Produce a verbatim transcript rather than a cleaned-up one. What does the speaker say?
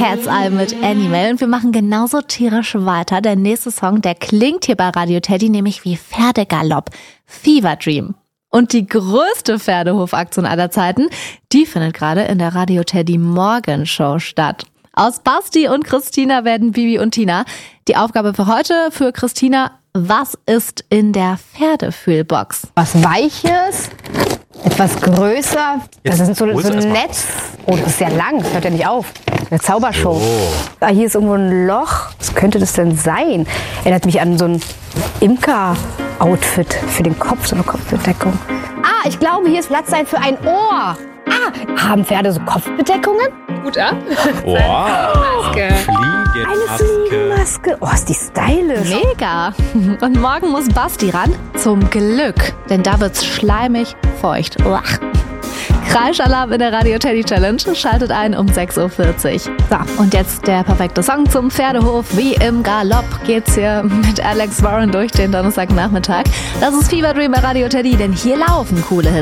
Cat's Eye mit Animal und wir machen genauso tierisch weiter. Der nächste Song, der klingt hier bei Radio Teddy nämlich wie Pferdegalopp. Fever Dream. Und die größte Pferdehofaktion aller Zeiten, die findet gerade in der Radio Teddy Morgenshow statt. Aus Basti und Christina werden Bibi und Tina. Die Aufgabe für heute für Christina: Was ist in der Pferdefühlbox? Was Weiches, etwas größer. Das ist so, so ein Netz. Oh, das ist ja lang, das hört ja nicht auf. Eine Zaubershow. Oh. Ah, hier ist irgendwo ein Loch. Was könnte das denn sein? Erinnert mich an so ein Imker-Outfit für den Kopf, so eine Kopfbedeckung. Ah, ich glaube, hier ist Platz sein für ein Ohr. Ah, haben Pferde so Kopfbedeckungen? Gut, ja? Wow. Fliegenmaske. Eine Fliegenmaske. Oh, ist die stylisch. Mega. Und morgen muss Basti ran. Zum Glück. Denn da wird's schleimig, feucht. Uah. Kreischalarm in der Radio Teddy Challenge. Schaltet ein um sechs Uhr vierzig. So, und jetzt der perfekte Song zum Pferdehof. Wie im Galopp geht's hier mit Alex Warren durch den Donnerstagnachmittag. Das ist Fever Dream bei Radio Teddy, denn hier laufen coole Hits.